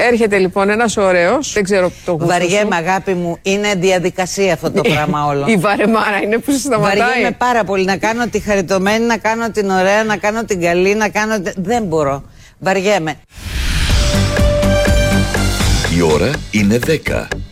Έρχεται λοιπόν ένας ωραίος, δεν ξέρω το γούστο. Βαριέμαι, αγάπη μου, είναι διαδικασία αυτό το πράγμα όλο. Η βαρεμάρα είναι που σταματάει. Βαριέμαι πάρα πολύ να κάνω τη χαριτωμένη, να κάνω την ωραία, να κάνω την καλή, να κάνω. Δεν μπορώ. Βαριέμαι. Η ώρα είναι 10.